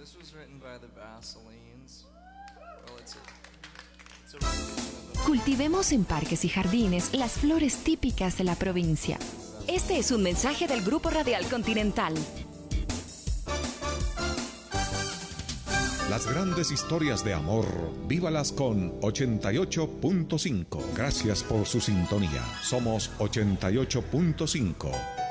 Cultivemos en parques y jardines las flores típicas de la provincia. Este es un mensaje del Grupo Radial Continental. Las grandes historias de amor, vívalas con 88.5. Gracias por su sintonía. Somos 88.5.